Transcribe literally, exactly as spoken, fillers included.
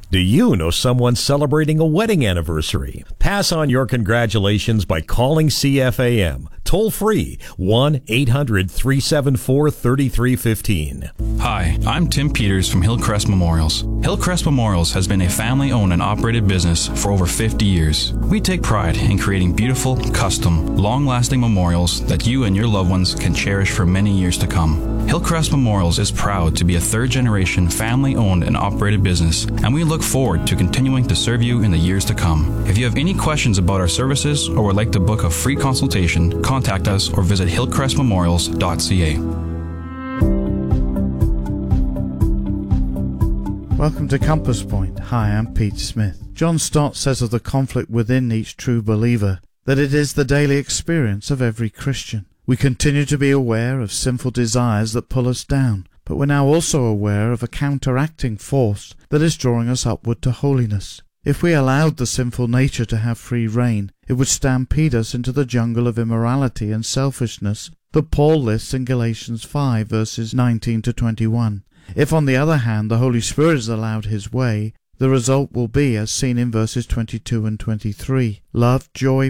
Do you know someone celebrating a wedding anniversary? Pass on your congratulations by calling C F A M. Toll free, one eight hundred, three seven four, three three one five. Hi, I'm Tim Peters from Hillcrest Memorials. Hillcrest Memorials has been a family-owned and operated business for over fifty years. We take pride in creating beautiful, custom, long-lasting memorials that you and your loved ones can cherish for many years to come. Hillcrest Memorials is proud to be a third-generation family-owned and operated business, and we look forward to continuing to serve you in the years to come. If you have any questions about our services or would like to book a free consultation, contact us or visit hillcrest memorials dot c a. Welcome to Compass Point. Hi, I'm Pete Smith. John Stott says of the conflict within each true believer that it is the daily experience of every Christian. We continue to be aware of sinful desires that pull us down, but we're now also aware of a counteracting force that is drawing us upward to holiness. If we allowed the sinful nature to have free rein, it would stampede us into the jungle of immorality and selfishness that Paul lists in Galatians five, verses nineteen to twenty-one. If, on the other hand, the Holy Spirit is allowed his way, the result will be as seen in verses twenty-two and twenty-three: love, joy,